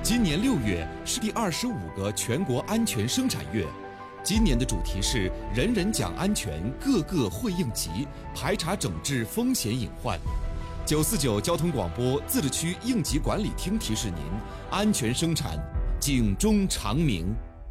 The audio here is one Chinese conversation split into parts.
今年6月是第25个全国安全生产月，今年的主题是人人讲安全，个个会应急，排查整治风险隐患。949交通广播自治区应急管理厅提示您：安全生产，警钟长鸣。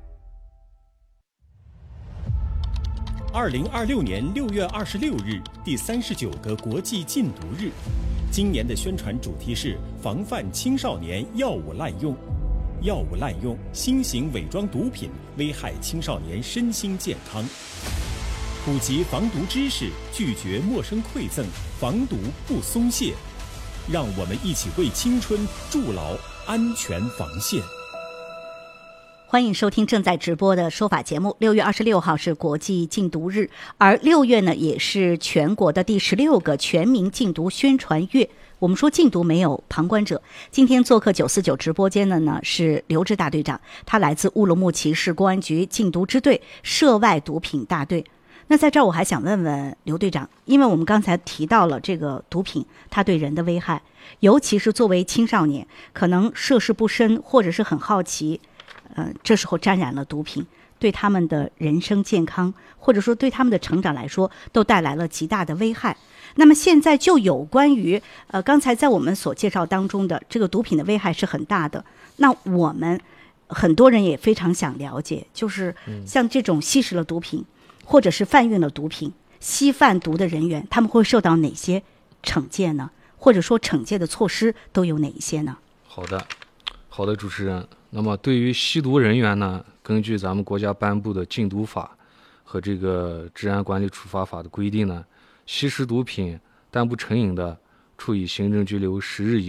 2026年6月26日，第39个国际禁毒日。今年的宣传主题是防范青少年药物滥用。药物滥用，新型伪装毒品危害青少年身心健康。普及防毒知识，拒绝陌生馈赠，防毒不松懈。让我们一起为青春筑牢安全防线。 欢迎收听正在直播的说法节目。6月26号是国际禁毒日，而6月呢也是全国的第16个全民禁毒宣传月。我们说禁毒没有旁观者，今天做客949直播间的呢是刘志大队长，他来自乌鲁木齐市公安局禁毒支队涉外毒品大队。那在这儿我还想问问刘队长，因为我们刚才提到了这个毒品它对人的危害，尤其是作为青少年，可能涉世不深或者是很好奇，这时候沾染了毒品，对他们的人生健康或者说对他们的成长来说都带来了极大的危害。那么现在就有关于刚才在我们所介绍当中的这个毒品的危害是很大的，那我们很多人也非常想了解，就是像这种吸食了毒品或者是贩运了毒品吸贩毒的人员，他们会受到哪些惩戒呢？或者说惩戒的措施都有哪一些呢？ 好的，主持人。那么对于吸毒人员呢，根据咱们国家颁布的禁毒法和这个治安管理处罚法的规定呢，吸食毒品但不成瘾的，处以行政拘留10日以